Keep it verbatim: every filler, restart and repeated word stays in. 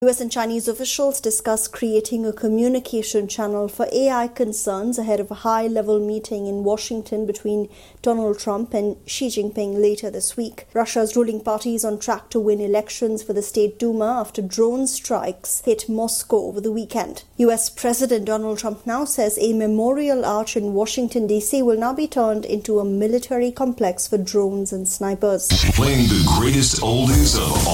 U S and Chinese officials discuss creating a communication channel for A I concerns ahead of a high-level meeting in Washington between Donald Trump and Xi Jinping later this week. Russia's ruling party is on track to win elections for the State Duma after drone strikes hit Moscow over the weekend. U S President Donald Trump now says a memorial arch in Washington, D C will now be turned into a military complex for drones and snipers. Playing the greatest oldies of all